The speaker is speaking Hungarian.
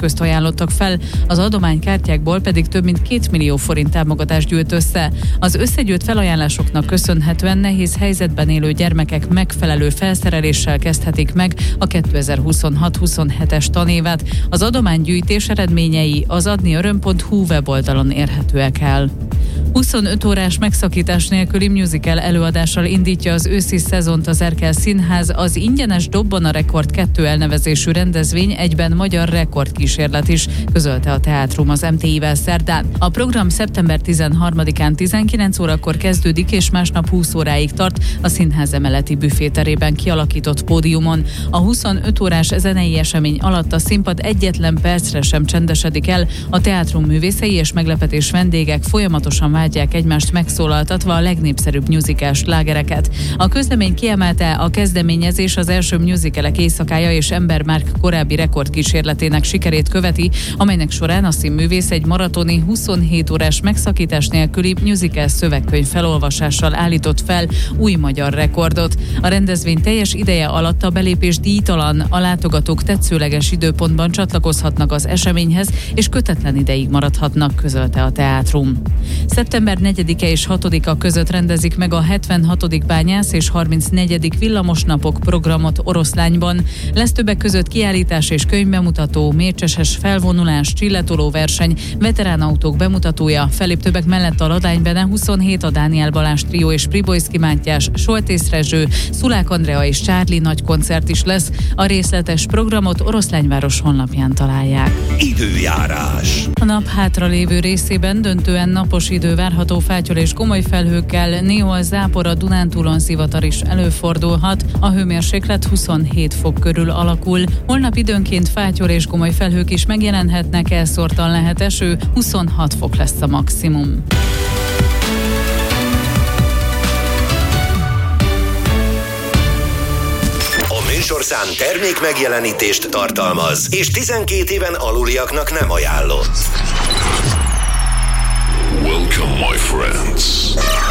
eszközt ajánlottak fel, az adománykártyákból pedig több mint 2 millió forint támogatást gyűjt össze. Az összegyűjt felajánlásoknak köszönhetően nehéz helyzetben élő gyermekek megfelelő felszereléssel kezdhetik meg a 2026-27-es tanévet. Az adománygyűjtés eredményei az adniöröm.hu weboldalon érhetőek el. 25 órás megszakítás nélküli musical előadással indítja az őszi szezont az Erkel Színház. Az ingyenes Dobban a Rekord 2 elnevezésű rendezvény egyben magyar rekordkísérlet is, közölte a Teátrum az MTI-vel szerdán. A program szeptember 13-án 19 órakor kezdődik, és másnap 20 óráig tart a színház emeleti büféterében kialakított pódiumon. A 25 órás zenei esemény alatt a színpad egyetlen percre sem csendesedik el, a Teátrum művészei és meglepetés vendégek folyamatosan vágyják egymást megszólaltatva a legnépszerűbb musical slágereket. A közlemény kiemelte, a kezdeményezés az első musicalek éjszakája és Embermárk korábbi rekordkísérletének sikerét követi, amelynek során a színművész egy maratoni 27 órás megszakítás nélküli musical szövegkönyv felolvasással állított fel új magyar rekordot. A rendezvény teljes ideje alatt a belépés díjtalan, a látogatók tetszőleges időpontban csatlakozhatnak az eseményhez, és kötetlen ideig maradhatnak, közölte a Teátrum. Szeptember 4-e és 6-a között rendezik meg a 76. bányász és 34. villamosnapok programot Oroszlányban. Lesz többek között kiállítás és könyvbemutató, mécseses felvonulás, csilletoló verseny, veteránautók bemutatója, fellép többek mellett a Ladány Bene 27, a Dániel Balázs trió és Pribojszky Mátyás, Soltész Rezső, Szulák Andrea és Charlie nagy koncert is lesz. A részletes programot Oroszlányváros honlapján találják. Időjárás. A nap hátralévő részében döntően napos idő várható, fátyol és komoly felhőkkel, néhol zápor, a Dunántúlon zivatar is előfordulhat. A hőmérséklet 27 fok körül alakul. Holnap időnként fátyol és komoly felhők is megjelenhetnek, elszórtan lehet eső, 26 fok lesz a maximum. A műsorszám termék megjelenítést tartalmaz, és 12 éven aluliaknak nem ajánlott. Welcome, my friends.